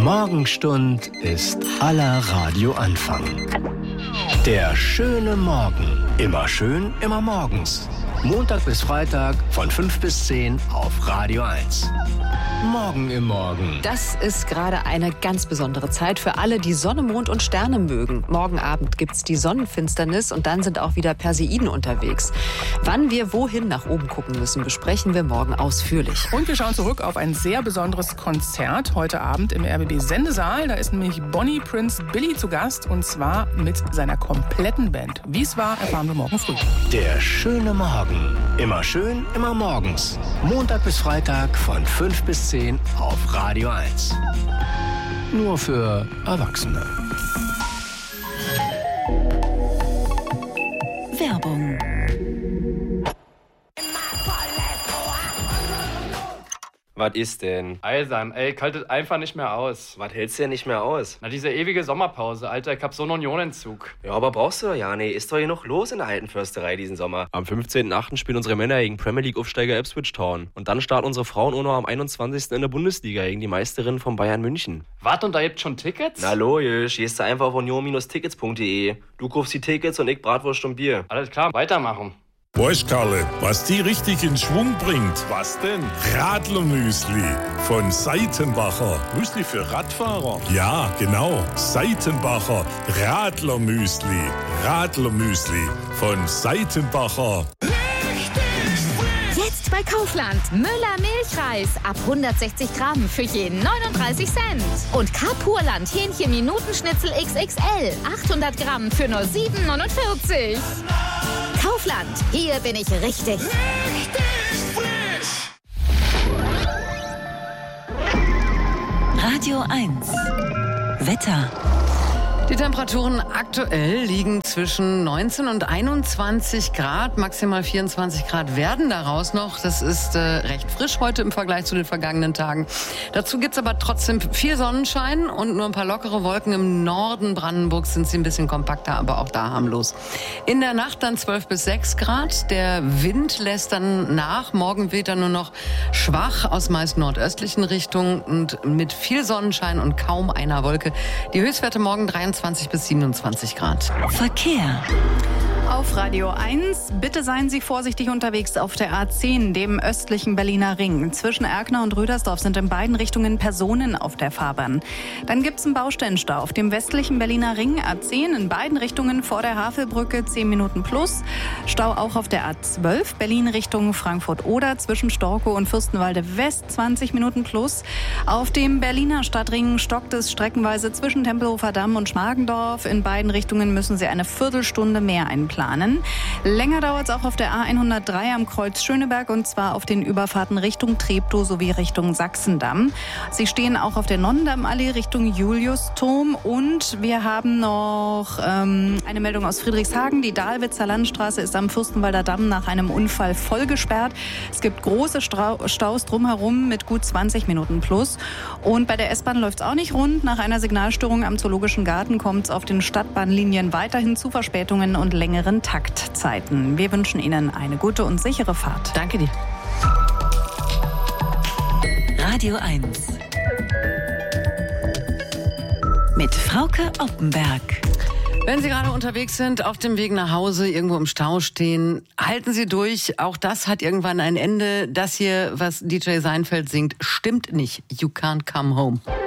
Morgenstund ist aller Radioanfang. Der schöne Morgen. Immer schön, immer morgens. Montag bis Freitag von 5 bis 10 auf Radio 1. Morgen im Morgen. Das ist gerade eine ganz besondere Zeit für alle, die Sonne, Mond und Sterne mögen. Morgen Abend gibt's die Sonnenfinsternis und dann sind auch wieder Perseiden unterwegs. Wann wir wohin nach oben gucken müssen, besprechen wir morgen ausführlich. Und wir schauen zurück auf ein sehr besonderes Konzert heute Abend im RBB-Sendesaal. Da ist nämlich Bonnie Prince Billy zu Gast und zwar mit seiner kompletten Band. Wie es war, erfahren wir morgen früh. Der schöne Morgen. Immer schön, immer morgens. Montag bis Freitag von 5 bis 10 auf Radio 1. Nur für Erwachsene. Werbung. Was ist denn? Eisam, ey, kaltet einfach nicht mehr aus. Was hältst du denn nicht mehr aus? Na, diese ewige Sommerpause, Alter, ich hab so einen Unionentzug. Ja, aber brauchst du doch ja nicht. Ist doch hier noch los in der alten Försterei diesen Sommer. Am 15.8. spielen unsere Männer gegen Premier League-Aufsteiger Ipswich Town. Und dann starten unsere Frauen auch noch am 21. in der Bundesliga gegen die Meisterin von Bayern München. Wart, und da gibt's schon Tickets? Na logisch, gehst du einfach auf union-tickets.de. Du kaufst die Tickets und ich Bratwurst und Bier. Alles klar, weitermachen. Weißt Karle, was die richtig in Schwung bringt? Was denn? Radlermüsli von Seitenbacher. Müsli für Radfahrer? Ja, genau. Seitenbacher Radlermüsli. Radlermüsli von Seitenbacher. Jetzt bei Kaufland. Müller Milchreis ab 160 Gramm für jeden 39 Cent. Und Carpurland Hähnchen Minutenschnitzel XXL 800 Gramm für nur 7,49. Kaufland, hier bin ich richtig. Radio 1. Wetter. Die Temperaturen aktuell liegen zwischen 19 und 21 Grad, maximal 24 Grad werden daraus noch. Das ist recht frisch heute im Vergleich zu den vergangenen Tagen. Dazu gibt's aber trotzdem viel Sonnenschein und nur ein paar lockere Wolken. Im Norden Brandenburgs sind sie ein bisschen kompakter, aber auch da harmlos. In der Nacht dann 12 bis 6 Grad. Der Wind lässt dann nach. Morgen weht er nur noch schwach aus meist nordöstlichen Richtungen und mit viel Sonnenschein und kaum einer Wolke. Die Höchstwerte morgen 23 bis 27 Grad. Verkehr. Auf Radio 1, bitte seien Sie vorsichtig unterwegs auf der A10, dem östlichen Berliner Ring. Zwischen Erkner und Rüdersdorf sind in beiden Richtungen Personen auf der Fahrbahn. Dann gibt es einen Baustellenstau auf dem westlichen Berliner Ring, A10, in beiden Richtungen vor der Havelbrücke 10 Minuten plus. Stau auch auf der A12, Berlin Richtung Frankfurt-Oder, zwischen Storkow und Fürstenwalde West 20 Minuten plus. Auf dem Berliner Stadtring stockt es streckenweise zwischen Tempelhofer Damm und Schmargendorf. In beiden Richtungen müssen Sie eine Viertelstunde mehr einplanen. Länger dauert es auch auf der A103 am Kreuz Schöneberg und zwar auf den Überfahrten Richtung Treptow sowie Richtung Sachsendamm. Sie stehen auch auf der Nonnendammallee Richtung Juliusturm und wir haben noch eine Meldung aus Friedrichshagen. Die Dahlwitzer Landstraße ist am Fürstenwalder Damm nach einem Unfall voll gesperrt. Es gibt große Staus drumherum mit gut 20 Minuten plus. Und bei der S-Bahn läuft es auch nicht rund. Nach einer Signalstörung am Zoologischen Garten kommt es auf den Stadtbahnlinien weiterhin zu Verspätungen und längeren Taktzeiten. Wir wünschen Ihnen eine gute und sichere Fahrt. Danke dir. Radio 1. Mit Frauke Oppenberg. Wenn Sie gerade unterwegs sind, auf dem Weg nach Hause, irgendwo im Stau stehen, halten Sie durch. Auch das hat irgendwann ein Ende. Das hier, was DJ Seinfeld singt, stimmt nicht. You can't come home.